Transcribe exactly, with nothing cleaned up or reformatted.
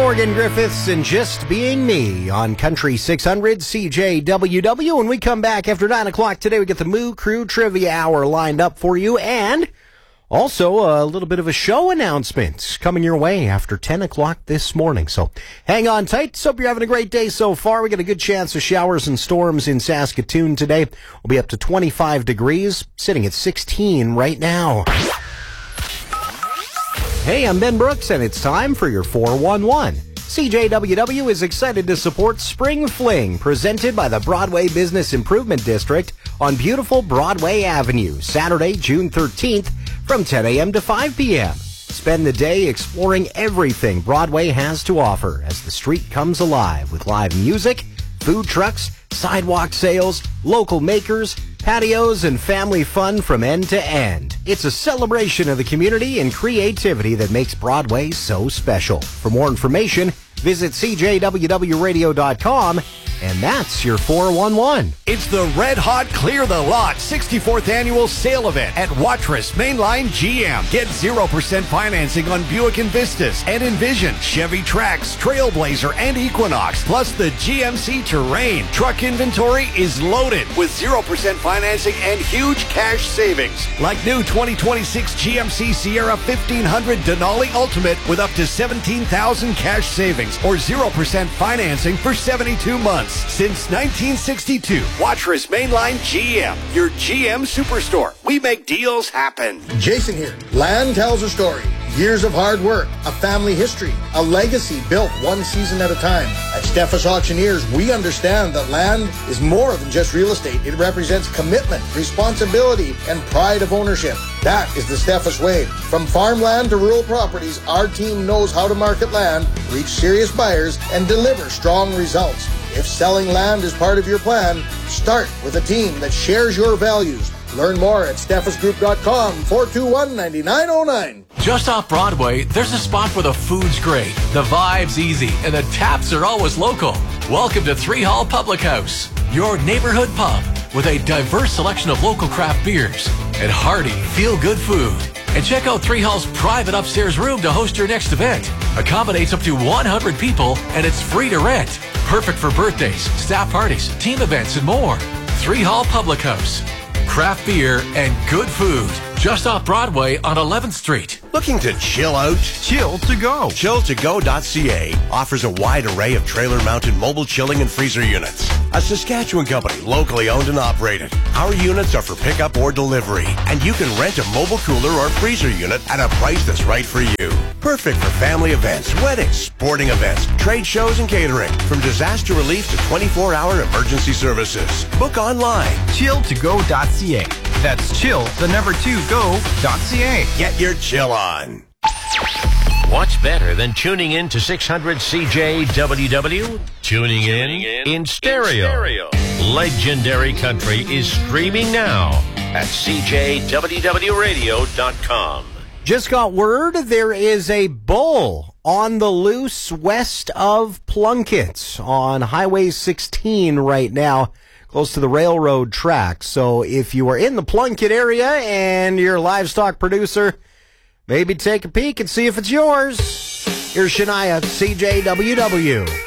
Morgan Griffiths and Just Being Me on Country six hundred C J W W. When we come back after nine o'clock today, we get the Moo Crew Trivia Hour lined up for you, and also a little bit of a show announcement coming your way after ten o'clock this morning. So hang on tight. Hope you're having a great day so far. We got a good chance of showers and storms in Saskatoon today. We'll be up to twenty-five degrees, sitting at sixteen right now. Hey, I'm Ben Brooks, and it's time for your four one one. C J W W is excited to support Spring Fling, presented by the Broadway Business Improvement District on beautiful Broadway Avenue, Saturday, June thirteenth, from ten a.m. to five p.m. Spend the day exploring everything Broadway has to offer as the street comes alive with live music, food trucks, sidewalk sales, local makers, patios, and family fun from end to end. It's a celebration of the community and creativity that makes Broadway so special. For more information, visit c j w w radio dot com, and that's your four one one. It's the Red Hot Clear the Lot sixty-fourth Annual Sale Event at Watrous Mainline G M. Get zero percent financing on Buick Envistas and Envision, Chevy Trax, Trailblazer, and Equinox, plus the G M C Terrain. Truck inventory is loaded with zero percent financing and huge cash savings. Like new twenty twenty-six G M C Sierra fifteen hundred Denali Ultimate with up to seventeen thousand cash savings or zero percent financing for seventy-two months. Since nineteen sixty-two, Watrous Mainline G M, your G M superstore. We make deals happen. Jason here. Land tells a story. Years of hard work, a family history, a legacy built one season at a time. At Steffes Auctioneers, we understand that land is more than just real estate. It represents commitment, responsibility, and pride of ownership. That is the Steffes way. From farmland to rural properties, our team knows how to market land, reach serious buyers, and deliver strong results. If selling land is part of your plan, start with a team that shares your values. Learn more at steffes group dot com, four two one, nine nine zero nine. Just off Broadway, there's a spot where the food's great, the vibe's easy, and the taps are always local. Welcome to Three Hall Public House, your neighborhood pub with a diverse selection of local craft beers and hearty, feel-good food. And check out Three Hall's private upstairs room to host your next event. Accommodates up to one hundred people, and it's free to rent. Perfect for birthdays, staff parties, team events, and more. Three Hall Public House. Craft beer and good food. Just off Broadway on eleventh Street. Looking to chill out? Chill to go. chill to go dot c a offers a wide array of trailer-mounted mobile chilling and freezer units. A Saskatchewan company, locally owned and operated. Our units are for pickup or delivery, and you can rent a mobile cooler or freezer unit at a price that's right for you. Perfect for family events, weddings, sporting events, trade shows, and catering. From disaster relief to twenty-four hour emergency services. Book online. chill to go dot c a. That's chill, the number two, go dot c a. Get your chill on. What's better than tuning in to six hundred C J W W? Tuning in in, in, stereo. in stereo. Legendary Country is streaming now at c j w w radio dot com. Just got word there is a bull on the loose west of Plunkett on Highway sixteen right now, close to the railroad track. So if you are in the Plunkett area and you're a livestock producer, maybe take a peek and see if it's yours. Here's Shania, C J W W.